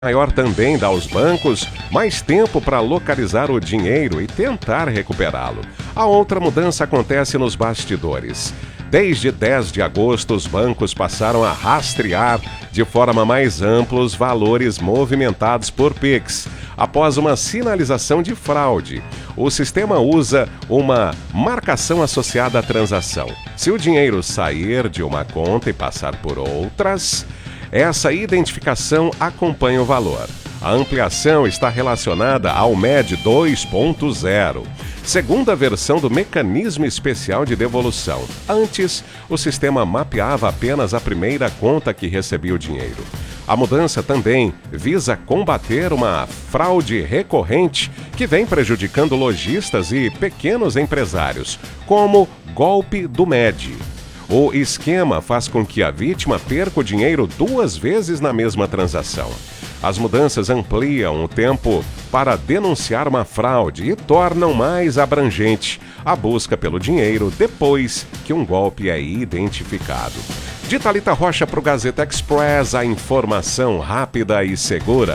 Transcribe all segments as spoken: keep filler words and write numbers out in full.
maior também dá aos bancos mais tempo para localizar o dinheiro e tentar recuperá-lo. A outra mudança acontece nos bastidores. Desde dez de agosto, os bancos passaram a rastrear de forma mais ampla os valores movimentados por Pix, após uma sinalização de fraude. O sistema usa uma marcação associada à transação. Se o dinheiro sair de uma conta e passar por outras, essa identificação acompanha o valor. A ampliação está relacionada ao M E D dois ponto zero, segunda versão do mecanismo especial de devolução. Antes, o sistema mapeava apenas a primeira conta que recebia o dinheiro. A mudança também visa combater uma fraude recorrente que vem prejudicando lojistas e pequenos empresários, como golpe do M E D. O esquema faz com que a vítima perca o dinheiro duas vezes na mesma transação. As mudanças ampliam o tempo para denunciar uma fraude e tornam mais abrangente a busca pelo dinheiro depois que um golpe é identificado. De Thalita Rocha para o Gazeta Express, a informação rápida e segura.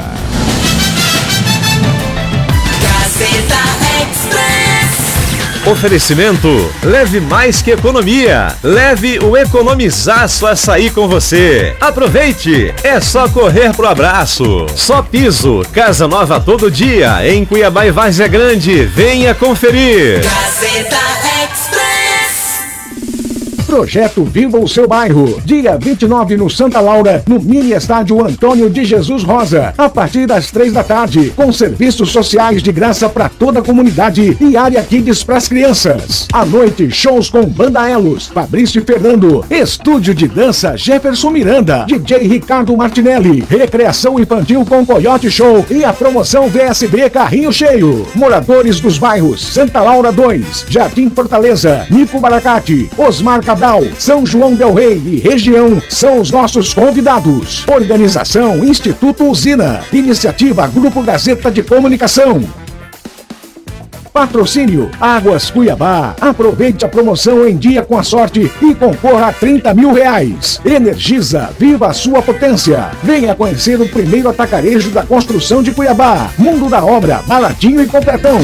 Gazeta Express. Oferecimento, leve mais que economia. Leve o Economizaço Açaí com você. Aproveite, é só correr pro abraço. Só Piso, casa nova todo dia, em Cuiabá e Várzea Grande. Venha conferir. Gazeta Express. Projeto Viva o Seu Bairro. Dia vinte e nove no Santa Laura, no Mini Estádio Antônio de Jesus Rosa, a partir das três da tarde, com serviços sociais de graça para toda a comunidade e área kids para as crianças. À noite, shows com Banda Elos, Fabrício e Fernando, Estúdio de Dança Jefferson Miranda, D J Ricardo Martinelli, Recreação Infantil com Coyote Show e a promoção V S B Carrinho Cheio. Moradores dos bairros Santa Laura dois, Jardim Fortaleza, Nico Baracate, Osmar Cabral, São João del Rei e região são os nossos convidados. Organização Instituto Usina. Iniciativa Grupo Gazeta de Comunicação. Patrocínio Águas Cuiabá. Aproveite a promoção em dia com a sorte e concorra a trinta mil reais. Energisa, viva a sua potência. Venha conhecer o primeiro atacarejo da construção de Cuiabá. Mundo da Obra, baratinho e completão.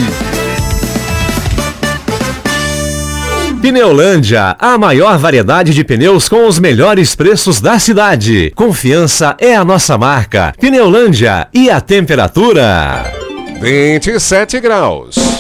Pneulândia, a maior variedade de pneus com os melhores preços da cidade. Confiança é a nossa marca. Pneulândia, e a temperatura? vinte e sete graus.